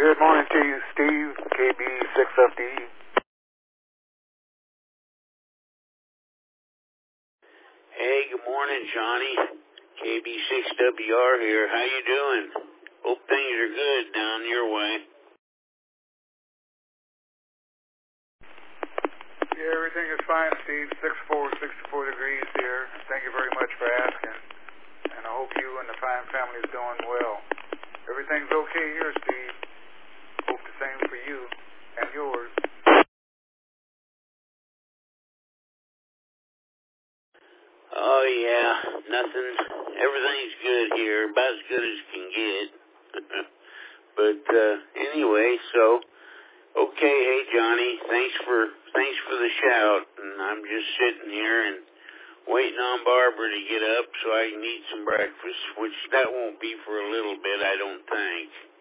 Good morning to you, Steve, KB6FD. Hey, good morning, Johnny. KB6WR here. How you doing? Hope things are good down your way. Yeah, everything is fine, Steve. 64 degrees here. Thank you very much for asking. And I hope you and the fine family is doing well. Everything's okay here, Steve. Hope the same for you and yours. Oh, yeah. Nothing. Everything's good here. About as good as can get. But, anyway, so, okay, hey, Johnny, thanks for the shout. And I'm just sitting here and waiting on Barbara to get up so I can eat some breakfast, which that won't be for a little bit, I don't think.